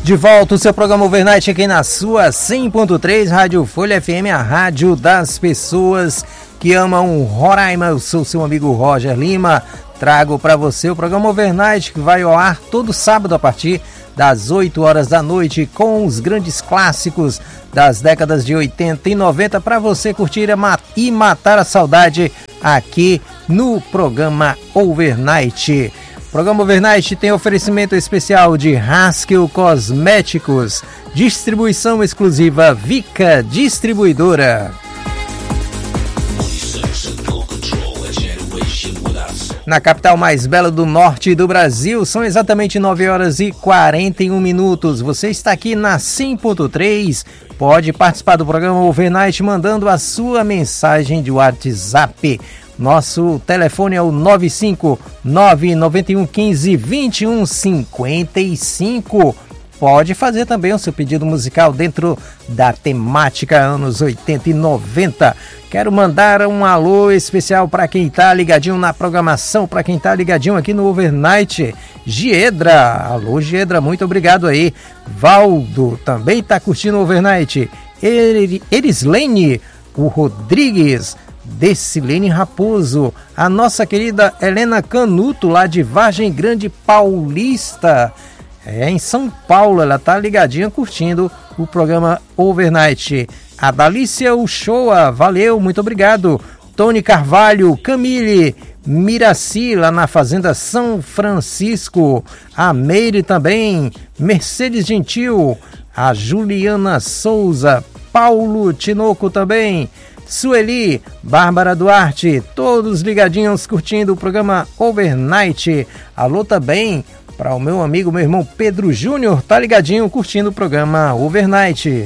De volta o seu programa Overnight aqui na sua 100.3 Rádio Folha FM, a rádio das pessoas que amam Roraima. Eu sou seu amigo Roger Lima, trago para você o programa Overnight que vai ao ar todo sábado a partir das 8 horas da noite com os grandes clássicos das décadas de 80 e 90 para você curtir e matar a saudade aqui no programa Overnight. O programa Overnight tem oferecimento especial de Haskell Cosméticos, distribuição exclusiva Vica Distribuidora. Na capital mais bela do norte do Brasil, são exatamente 9 horas e 41 minutos. Você está aqui na 100.3, pode participar do programa Overnight mandando a sua mensagem de WhatsApp. Nosso telefone é o 95991152155. Pode fazer também o seu pedido musical dentro da temática anos 80 e 90. Quero mandar um alô especial para quem está ligadinho na programação, para quem está ligadinho aqui no Overnight. Giedra, alô Giedra, muito obrigado aí. Valdo também está curtindo o Overnight. Erislene, o Rodrigues, Decilene Raposo, a nossa querida Helena Canuto, lá de Vargem Grande Paulista, em São Paulo, ela tá ligadinha curtindo o programa Overnight. A Dalícia Uchoa, valeu, muito obrigado. Tony Carvalho, Camille Miraci, lá na Fazenda São Francisco, a Meire também, Mercedes Gentil, a Juliana Souza, Paulo Tinoco também, Sueli, Bárbara Duarte, todos ligadinhos curtindo o programa Overnight. Alô também para o meu amigo, meu irmão Pedro Júnior, tá ligadinho curtindo o programa Overnight.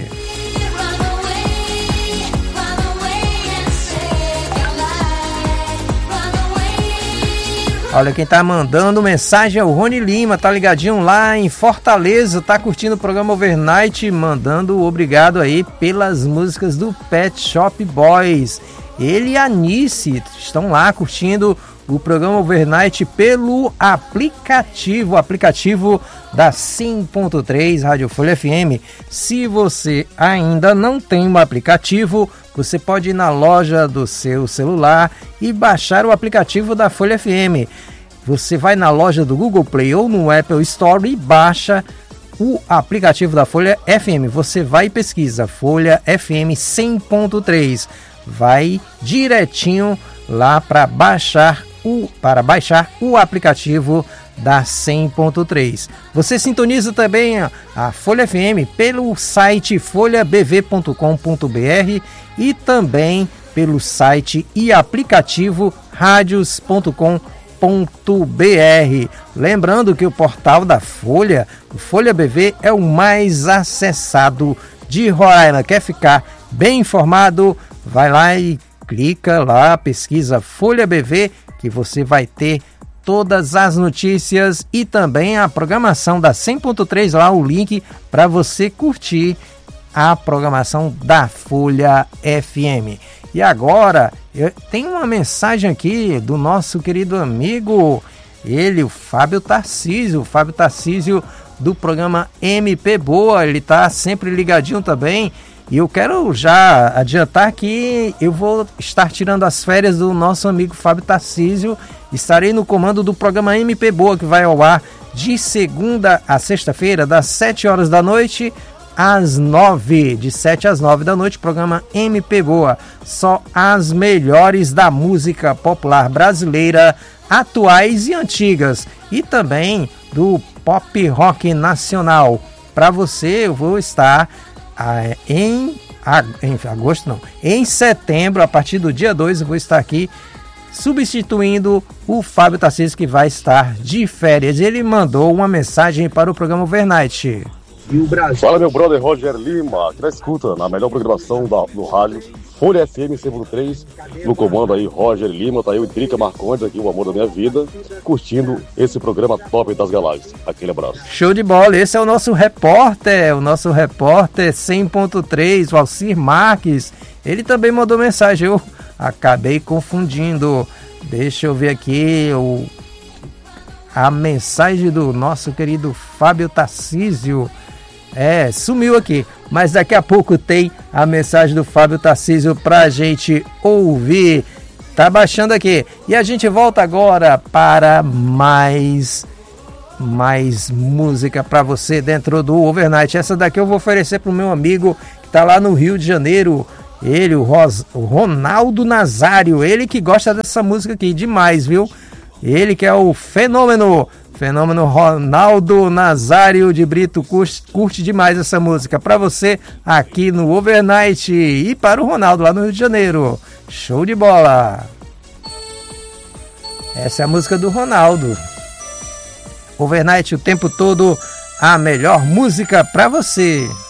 Olha, quem tá mandando mensagem é o Rony Lima, tá ligadinho lá em Fortaleza, tá curtindo o programa Overnight, mandando obrigado aí pelas músicas do Pet Shop Boys. Ele e a Nice estão lá curtindo o programa Overnight pelo aplicativo, o aplicativo da 100.3 Rádio Folha FM. Se você ainda não tem um aplicativo, você pode ir na loja do seu celular e baixar o aplicativo da Folha FM. Você vai na loja do Google Play ou no Apple Store e baixa o aplicativo da Folha FM. Você vai e pesquisa Folha FM 100.3. Vai direitinho lá para baixar o aplicativo da 100.3. Você sintoniza também a Folha FM pelo site folhabv.com.br e também pelo site e aplicativo radios.com.br. Lembrando que o portal da Folha, o Folha BV, é o mais acessado de Roraima. Quer ficar bem informado? Vai lá e clica lá, pesquisa Folha BV, que você vai ter todas as notícias e também a programação da 100.3, lá o link para você curtir a programação da Folha FM. E agora, eu tenho uma mensagem aqui do nosso querido amigo, ele, o Fábio Tarcísio do programa MP Boa, ele tá sempre ligadinho também. E eu quero já adiantar que eu vou estar tirando as férias do nosso amigo Fábio Tarcísio. Estarei no comando do programa MP Boa, que vai ao ar de segunda a sexta-feira, das 7 horas da noite às 9. De 7 às 9 da noite, programa MP Boa. Só as melhores da música popular brasileira, atuais e antigas. E também do pop rock nacional. Para você, eu vou estar em setembro, a partir do dia 2, eu vou estar aqui substituindo o Fábio Tarcísio, que vai estar de férias. Ele mandou uma mensagem para o programa Overnight. E o Brasil. Fala, meu brother Roger Lima, que na escuta, na melhor programação do rádio Folha FM 100.3, no comando aí Roger Lima, tá aí o Drica Marcondes aqui, o amor da minha vida, curtindo esse programa top das galáxias. Aquele abraço. Show de bola, esse é o nosso repórter 100.3, o Alcir Marques. Ele também mandou mensagem, eu acabei confundindo. Deixa eu ver aqui a mensagem do nosso querido Fábio Tarcísio. Sumiu aqui. Mas daqui a pouco tem a mensagem do Fábio Tarcísio pra gente ouvir. Tá baixando aqui. E a gente volta agora para mais música para você dentro do Overnight. Essa daqui eu vou oferecer pro meu amigo que tá lá no Rio de Janeiro. Ele, o Ronaldo Nazário. Ele que gosta dessa música aqui demais, viu? Ele que é o fenômeno Ronaldo Nazário de Brito, curte demais essa música para você aqui no Overnight e para o Ronaldo lá no Rio de Janeiro. Show de bola! Essa é a música do Ronaldo. Overnight o tempo todo, a melhor música para você.